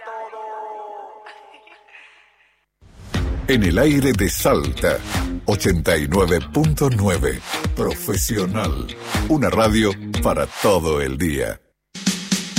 En el aire de Salta, 89.9. Profesional. Una radio para todo el día.